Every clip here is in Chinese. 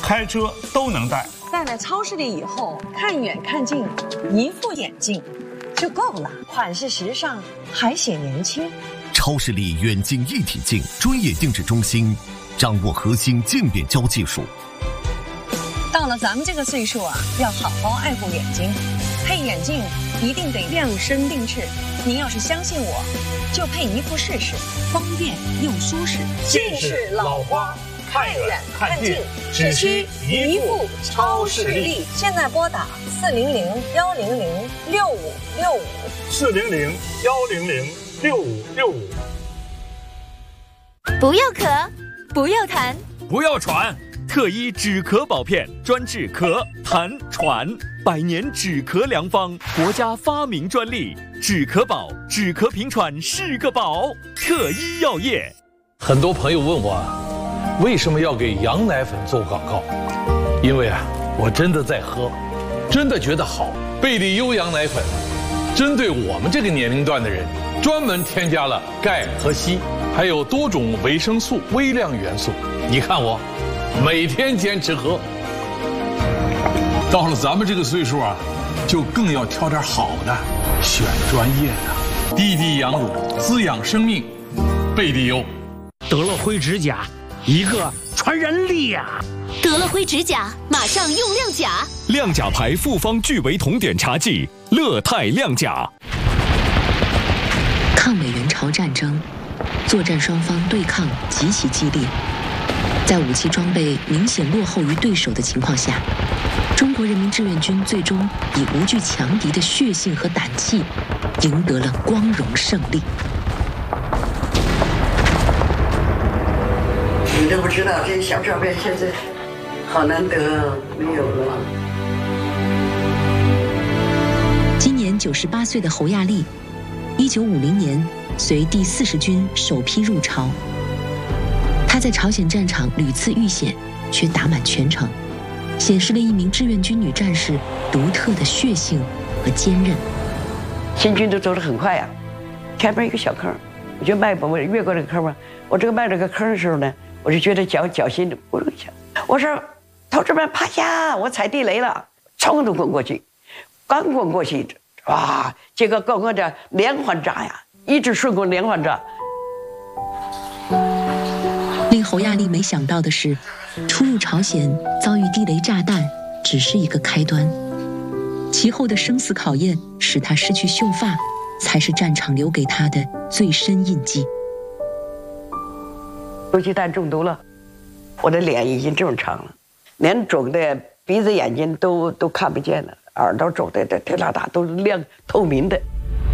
开车都能戴。 戴在超市里以后，看远看近，一副眼镜就够了，款式时尚，还显年轻。 超视力远近一体镜专业定制中心，掌握核心渐变焦技术。 到了咱们这个岁数啊，要好好爱护眼睛，配眼镜一定得量身定制。您要是相信我，就配一副试试，方便又舒适。 近视老花，看远看近，只需一副超视力。 现在拨打 400-100-6565，400-100-6565。 不要咳，不要痰， 不要喘，特医止咳宝片专治咳、痰、喘，100年止咳良方，国家发明专利，止咳宝，止咳平喘是个宝。特医药业。 很多朋友问我，为什么要给羊奶粉做广告？因为我真的在喝，真的觉得好。贝利优羊奶粉针对我们这个年龄段的人，专门添加了钙和硒，还有多种维生素、微量元素。你看我每天坚持喝。 到了咱们这个岁数就更要挑点好的，选专业的。滴滴羊乳，滋养生命，贝利优。 得了灰指甲，一个传染力得了灰指甲，马上用亮甲。 亮甲牌复方聚维酮碘茶剂，乐泰亮甲。 抗美援朝战争，作战双方对抗极其激烈，在武器装备明显落后于对手的情况下，中国人民志愿军最终以无惧强敌的血性和胆气，赢得了光荣胜利。 你都不知道这些小照片现在好难得没有了。 今年98岁的侯亚丽，1950年随第40军首批入朝。她在朝鲜战场屡次遇险，却打满全程，显示了一名志愿军女战士独特的血性和坚韧。 新军都走得很快前面一个小坑，我就迈步越过这个坑嘛。我这个迈这个坑的时候呢，我就觉得脚心咕噜一下，我说同志们趴下，我踩地雷了，冲都滚过去，刚滚过去，哇，这个跟我这连环炸一直顺过连环炸。 令侯亚丽没想到的是，初入朝鲜遭遇地雷炸弹只是一个开端，其后的生死考验使她失去秀发，才是战场留给她的最深印记。 毒气弹中毒了，我的脸已经这么长了，连肿的鼻子眼睛都看不见了，耳朵肿的这老大都亮透明的。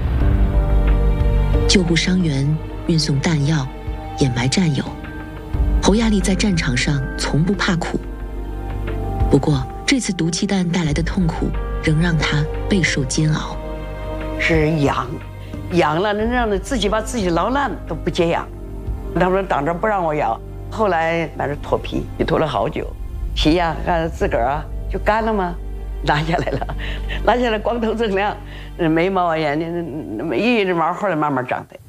救护伤员，运送弹药，掩埋战友，侯亚丽在战场上从不怕苦。不过这次毒气弹带来的痛苦仍让她备受煎熬。 是痒了能让你自己把自己挠烂都不解痒。他们挡着不让我咬，后来买了脱皮，也脱了好久，皮看自个儿就干了吗？拿下来了，拿下来光头锃亮，眉毛眼睛一直毛后来慢慢长的。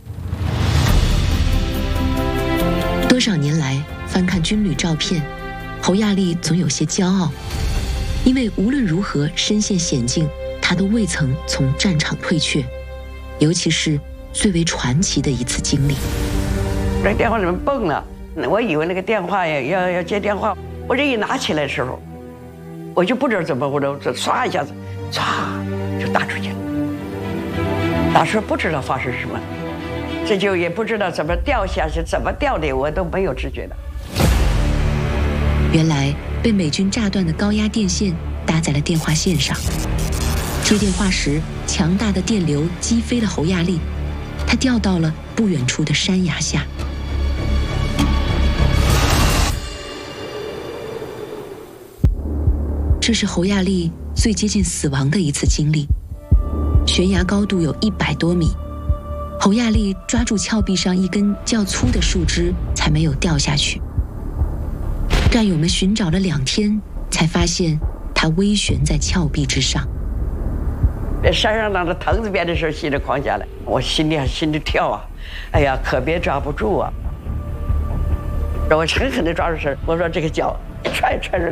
多少年来翻看军旅照片，侯亚丽总有些骄傲，因为无论如何身陷险境，她都未曾从战场退却，尤其是最为传奇的一次经历。 这电话里面蹦了，我以为那个电话要接电话，我这一拿起来的时候，我就不知道怎么，我就唰一下子，唰就打出去了。当时不知道发生什么，这就也不知道怎么掉下去，怎么掉的我都没有知觉的。 原来被美军炸断的高压电线搭在了电话线上，接电话时，强大的电流击飞了侯亚丽，她掉到了不远处的山崖下。这是侯亚丽最接近死亡的一次经历。悬崖高度有100多米，侯亚丽抓住峭壁上一根较粗的树枝，才没有掉下去。战友们寻找了2天，才发现她微悬在峭壁之上。 在山上那个藤子边的时候，心里狂下来，我心里跳哎呀，可别抓不住我狠狠地抓住绳，我说这个脚踹着